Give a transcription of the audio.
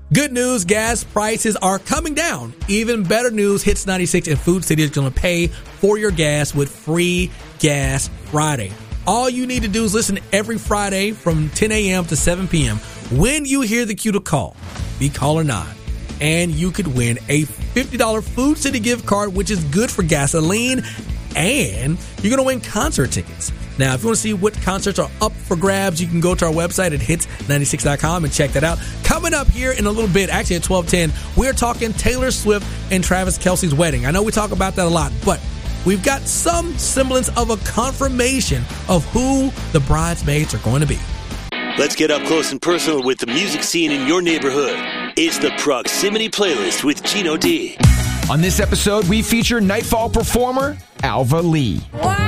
Good news, gas prices are coming down. Even better news, Hits 96 and Food City is going to pay for your gas with free Gas Friday. All you need to do is listen every Friday from 10 a.m. to 7 p.m. When you hear the cue to call, be caller 9. And you could win a $50 Food City gift card, which is good for gasoline. And you're going to win concert tickets. Now, if you want to see what concerts are up for grabs, you can go to our website at hits96.com and check that out. Coming up here in a little bit, actually at 12:10, we're talking Taylor Swift and Travis Kelce's wedding. I know we talk about that a lot, but we've got some semblance of a confirmation of who the bridesmaids are going to be. Let's get up close and personal with the music scene in your neighborhood. It's the Proximity Playlist with Gino D. On this episode, we feature Nightfall performer Alva Lee. Wow.